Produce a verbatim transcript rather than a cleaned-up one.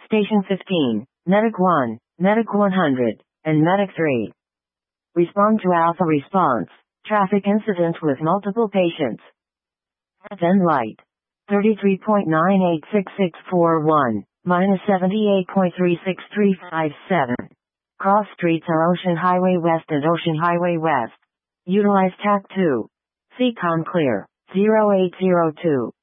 Station fifteen, Medic one, Medic one hundred, and Medic three. Respond to Alpha response. Traffic incident with multiple patients. Then light. thirty-three point nine eight six six four one, minus seventy-eight point three six three five seven. Cross streets are Ocean Highway West and Ocean Highway West. Utilize T A C two. C COM clear. zero eight zero two.